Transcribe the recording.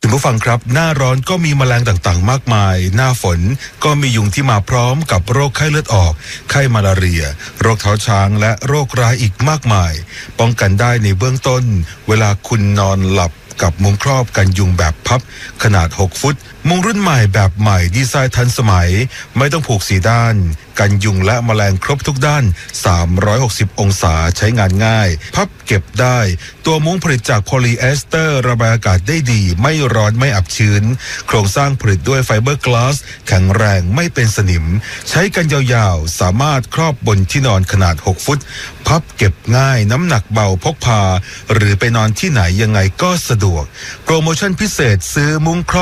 คุณผู้ฟังครับหน้าร้อนก็มีแมลงต่างๆมากมายหน้าฝนก็มียุงที่มาพร้อมกับโรคไข้เลือดออกไข้มาลาเรียโรคเท้าช้างและโรคร้ายอีกมากมายป้องกันได้ในเบื้องต้นเวลาคุณนอนหลับกับมุ้งครอบกันยุงแบบพับขนาด6ฟุตมุ้งรุ่นใหม่แบบใหม่ดีไซน์ทันสมัยไม่ต้องผูก4ด้านกันยุงและแมลงครบทุกด้าน360องศาใช้งานง่ายพับเก็บได้ตัวมุ้งผลิตจากโพลีเอสเตอร์ระบายอากาศได้ดีไม่ร้อนไม่อับชื้นโครงสร้างผลิตด้วยไฟเบอร์กลาสแข็งแรงไม่เป็นสนิมใช้กันยาวๆสามารถครอบบนที่นอนขนาด6ฟุตพับเก็บง่ายน้ำหนักเบาพกพาหรือไปนอนที่ไหนยังไงก็สะดวกโปรโมชั่นพิเศษซื้อมุ้งครอบ